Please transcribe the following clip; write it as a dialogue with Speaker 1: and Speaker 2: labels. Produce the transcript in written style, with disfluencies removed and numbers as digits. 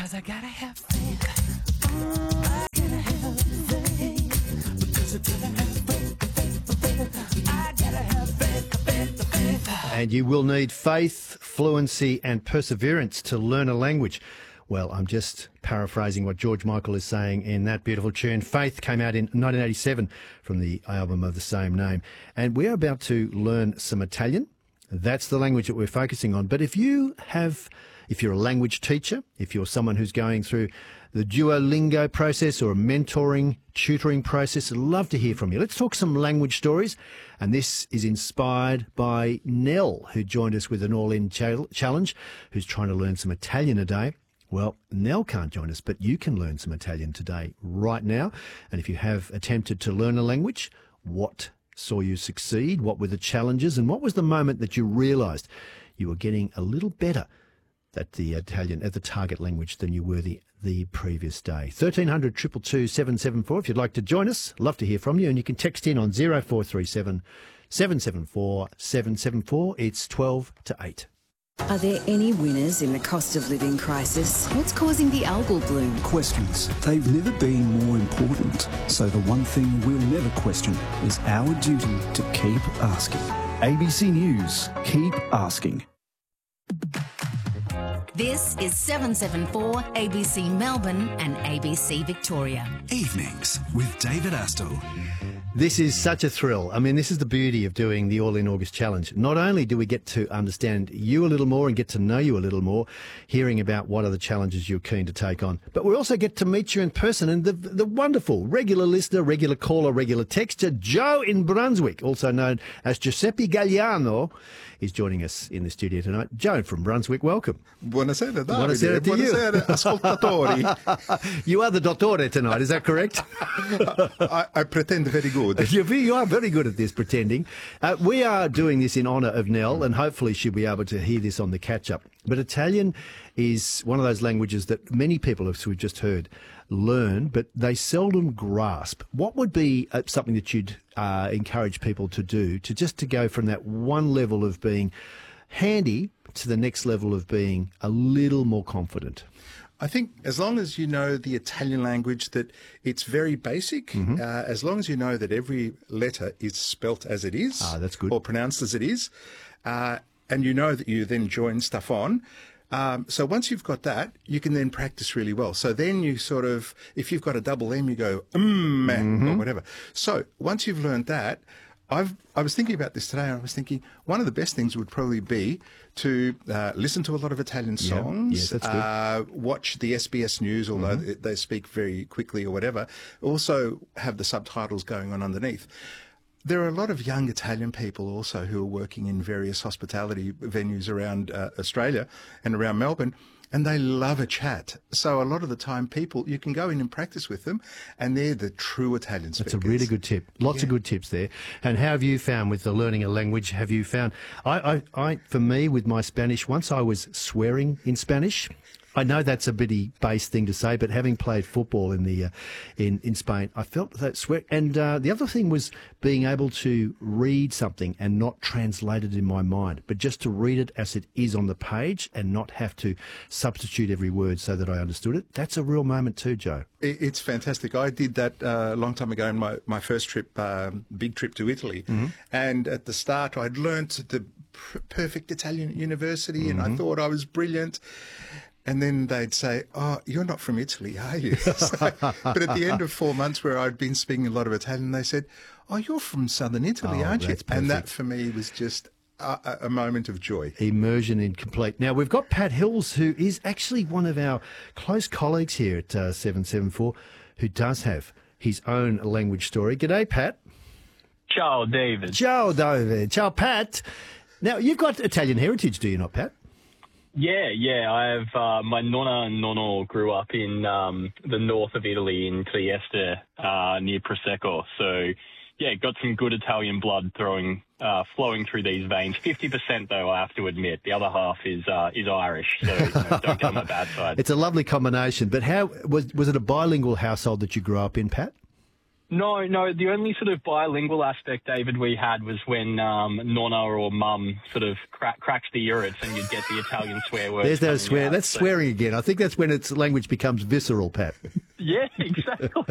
Speaker 1: 'Cause I gotta have faith. I gotta have faith. Because I gotta have faith. I gotta have faith.
Speaker 2: And you will need faith, fluency and perseverance to learn a language. Well, I'm just paraphrasing what George Michael is saying in that beautiful tune. Faith came out in 1987 from the album of the same name. And we're about to learn some Italian. That's the language that we're focusing on. But if you're a language teacher, if you're someone who's going through the Duolingo process or a mentoring, tutoring process, I'd love to hear from you. Let's talk some language stories. And this is inspired by Nell, who joined us with an all-in challenge, who's trying to learn some Italian a day. Well, Nell can't join us, but you can learn some Italian today, right now. And if you have attempted to learn a language, what saw you succeed? What were the challenges? And what was the moment that you realised you were getting a little better at the Italian, at the target language than you were the previous day? 1300 222 774 if you'd like to join us. Love to hear from you. And you can text in on 0437 774 774. It's 12 to 8.
Speaker 3: Are there any winners in the cost of living crisis? What's causing the algal bloom?
Speaker 4: Questions. They've never been more important. So the one thing we'll never question is our duty to keep asking. ABC News. Keep asking.
Speaker 5: This is 774 ABC Melbourne and ABC Victoria.
Speaker 6: Evenings with David Astle.
Speaker 2: This is such a thrill. I mean, this is the beauty of doing the All in August Challenge. Not only do we get to understand you a little more and get to know you a little more, hearing about what are the challenges you're keen to take on, but we also get to meet you in person. And the wonderful regular listener, regular caller, regular texter, Joe in Brunswick, also known as Giuseppe Galliano, is joining us in the studio tonight. Joe from Brunswick, welcome.
Speaker 7: Buonasera, Davide.
Speaker 2: Buonasera to you.
Speaker 7: Buonasera, ascoltatori.
Speaker 2: You are the dottore tonight, is that correct?
Speaker 7: I pretend very good.
Speaker 2: You are very good at this, pretending. We are doing this in honour of Nell, and hopefully she'll be able to hear this on the catch-up. But Italian is one of those languages that many people, as we've just heard, learn, but they seldom grasp. What would be something that you'd encourage people to do to go from that one level of being handy to the next level of being a little more confident?
Speaker 7: I think as long as you know the Italian language, that it's very basic, as long as you know that every letter is spelt as it is,
Speaker 2: that's good,
Speaker 7: or pronounced as it is, and you know that you then join stuff on. So once you've got that, you can then practice really well. So then you sort of, if you've got a double M, you go, or whatever. So once you've learned that, I was thinking about this today, and I was thinking one of the best things would probably be to listen to a lot of Italian songs,
Speaker 2: yes, that's good.
Speaker 7: Watch the SBS News, although they speak very quickly or whatever. Also have the subtitles going on underneath. There are a lot of young Italian people also who are working in various hospitality venues around Australia and around Melbourne, and they love a chat. So a lot of the time you can go in and practice with them, and they're the true Italian speakers.
Speaker 2: That's a really good tip. Lots of good tips there. And how have you found with the learning a language? Have you found, for me, with my Spanish, once I was swearing in Spanish. I know that's a bitty base thing to say, but having played football in Spain, I felt that sweat. And the other thing was being able to read something and not translate it in my mind, but just to read it as it is on the page and not have to substitute every word so that I understood it. That's a real moment too, Joe.
Speaker 7: It's fantastic. I did that a long time ago in my first trip, big trip to Italy. And at the start, I'd learnt the perfect Italian university, and I thought I was brilliant. And then they'd say, "Oh, you're not from Italy, are you?" But at the end of 4 months where I'd been speaking a lot of Italian, they said, "Oh, you're from southern Italy, aren't you?" And that for me was just a moment of joy.
Speaker 2: Immersion in complete. Now, we've got Pat Hills, who is actually one of our close colleagues here at 774, who does have his own language story. G'day, Pat.
Speaker 8: Ciao, David.
Speaker 2: Ciao, David. Ciao, Pat. Now, you've got Italian heritage, do you not, Pat?
Speaker 8: Yeah. I have my nonna and nonno grew up in the north of Italy in Trieste, near Prosecco. So, yeah, got some good Italian blood flowing through these veins. 50%, though, I have to admit. The other half is Irish, so don't get on my bad side.
Speaker 2: It's a lovely combination. But how was it a bilingual household that you grew up in, Pat?
Speaker 8: No. The only sort of bilingual aspect, David, we had was when nonna or mum sort of cracks the urets and you'd get the Italian swear words.
Speaker 2: There's no
Speaker 8: coming
Speaker 2: swear.
Speaker 8: out,
Speaker 2: That's
Speaker 8: so-
Speaker 2: swearing again. I think that's when its language becomes visceral, Pat.
Speaker 8: Yeah, exactly.